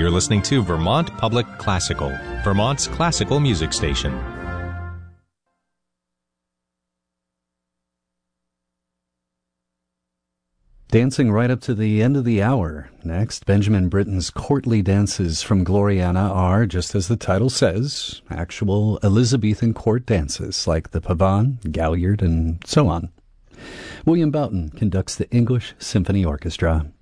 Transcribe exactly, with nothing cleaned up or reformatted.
You're listening to Vermont Public Classical, Vermont's classical music station. Dancing right up to the end of the hour. Next, Benjamin Britten's courtly dances from Gloriana are, just as the title says, actual Elizabethan court dances like the pavane, galliard, and so on. William Boughton conducts the English Symphony Orchestra.